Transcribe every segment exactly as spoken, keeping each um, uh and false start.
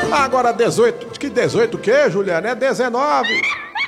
Agora dezoito, que dezoito o quê, Juliano? É dezenove.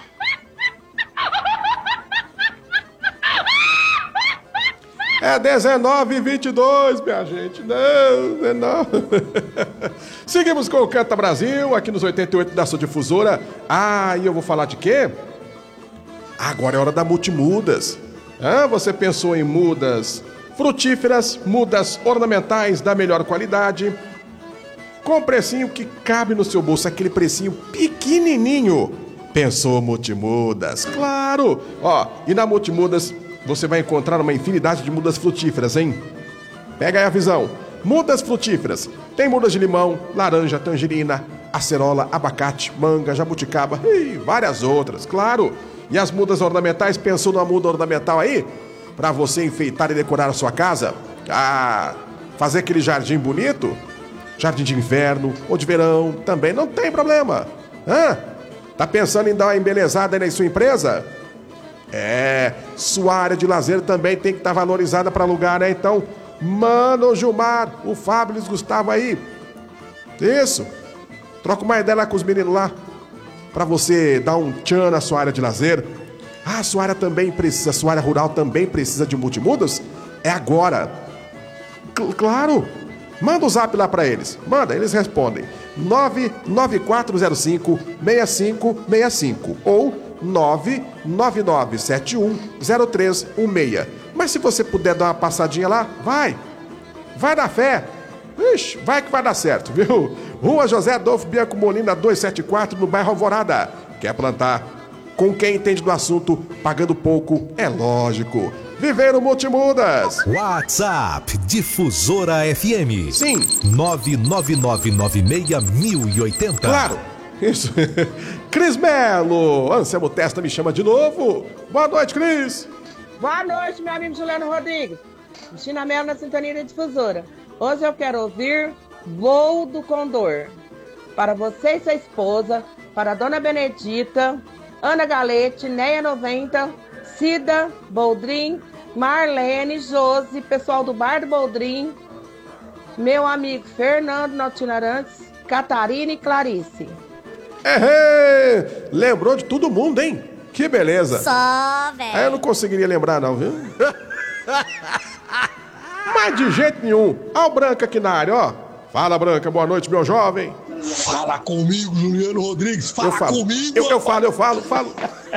É dezenove e vinte e dois, minha gente. Não, não. Seguimos com o Canta Brasil, aqui nos oitenta e oito da sua difusora. Ah, e eu vou falar de quê? Agora é hora da Multimudas. Ah, você pensou em mudas frutíferas, mudas ornamentais da melhor qualidade, com precinho que cabe no seu bolso, aquele precinho pequenininho. Pensou Multimudas? Claro! Ó, e na Multimudas você vai encontrar uma infinidade de mudas frutíferas, hein? Pega aí a visão. Mudas frutíferas. Tem mudas de limão, laranja, tangerina, acerola, abacate, manga, jabuticaba e várias outras, claro. E as mudas ornamentais, pensou numa muda ornamental aí? Pra você enfeitar e decorar a sua casa? Ah, fazer aquele jardim bonito? Jardim de inverno ou de verão também não tem problema. Hã? Tá pensando em dar uma embelezada aí na sua empresa? É, sua área de lazer também tem que estar valorizada para alugar, né? Então, manda o Gilmar, o Fábio e o Gustavo aí. Isso. Troca uma ideia lá com os meninos lá, para você dar um tchan na sua área de lazer. Ah, sua área também precisa, sua área rural também precisa de multimudas? É agora. C- claro. Manda o zap lá para eles. Manda, eles respondem. nove nove quatro zero cinco seis cinco seis cinco ou nove nove nove sete um zero três um seis. Mas se você puder dar uma passadinha lá, vai. Vai na fé. Ixi, vai que vai dar certo, viu? Rua José Adolfo Bianco Molina duzentos e setenta e quatro, no bairro Alvorada. Quer plantar? Com quem entende do assunto, pagando pouco, é lógico. Viveiro Multimudas. WhatsApp Difusora F M. Sim. nove nove nove nove seis mil e oitenta. Claro. Isso. Cris Melo. Anselmo Testa me chama de novo. Boa noite, Cris. Boa noite, meu amigo Juliano Rodrigues. Cristina Melo na Sintonia da Difusora. Hoje eu quero ouvir Voo do Condor. Para você e sua esposa, para a Dona Benedita, Ana Galete, Neia noventa, Cida, Boldrin, Marlene, Josi, pessoal do Bar do Boldrin, meu amigo Fernando Notinarantes, Catarina e Clarice. É, lembrou de todo mundo, hein? Que beleza. Só, velho. Aí eu não conseguiria lembrar não, viu? Mas de jeito nenhum. Ó o Branca aqui na área, ó. Fala, Branca, boa noite, meu jovem. Fala comigo, Juliano Rodrigues. Fala eu falo. comigo. Eu, eu falo, eu falo, falo.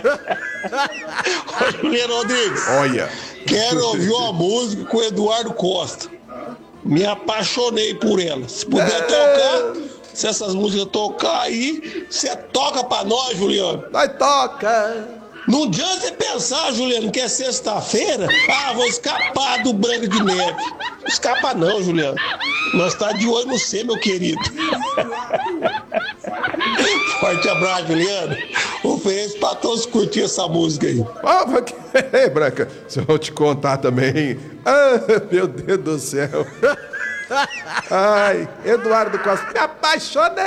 Ô, Juliano Rodrigues. Olha. Quero ouvir uma música com o Eduardo Costa. Me apaixonei por ela. Se puder é... tocar, se essas músicas tocar aí, você toca pra nós, Juliano. Nós toca. Não adianta você pensar, Juliano, que é sexta-feira. Ah, vou escapar do Branca de Neve. Não escapa não, Juliano. Nós tá de olho no você, meu querido. Forte abraço, Juliano. Ofereço pra todos curtir essa música aí. Ah, Ei, Branca, se eu te contar também. Ah, meu Deus do céu. Ai, Eduardo Costa, me apaixonei.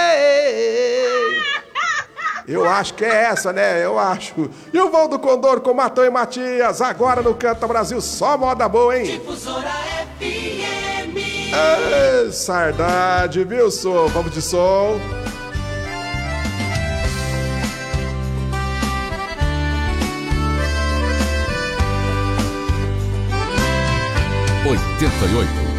Eu acho que é essa, né? Eu acho. E o Voo do Condor com Matão e Matias, agora no Canta Brasil, só moda boa, hein? Difusora F M. Ai, saudade, viu, som? Vamos de som. oitenta e oito.